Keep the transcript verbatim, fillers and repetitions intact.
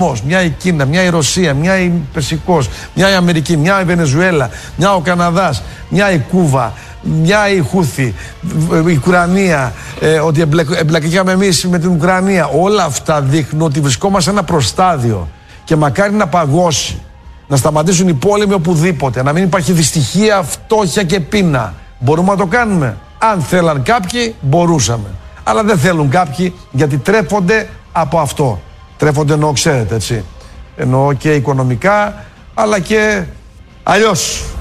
Μια η Κίνα, μια η Ρωσία, μια η Περσικός, μια η Αμερική, μια η Βενεζουέλα, μια ο Καναδάς, μια η Κούβα, μια η Χούθη, η Ουκρανία, ε, ότι εμπλακήκαμε εμείς με την Ουκρανία. Όλα αυτά δείχνουν ότι βρισκόμαστε σε ένα προστάδιο και μακάρι να παγώσει, να σταματήσουν οι πόλεμοι οπουδήποτε, να μην υπάρχει δυστυχία, φτώχεια και πείνα. Μπορούμε να το κάνουμε? Αν θέλαν κάποιοι, μπορούσαμε. Αλλά δεν θέλουν κάποιοι, γιατί τρέφονται από αυτό. Τρέφονται εννοώ, ξέρετε, έτσι. Εννοώ και οικονομικά, αλλά και αλλιώς.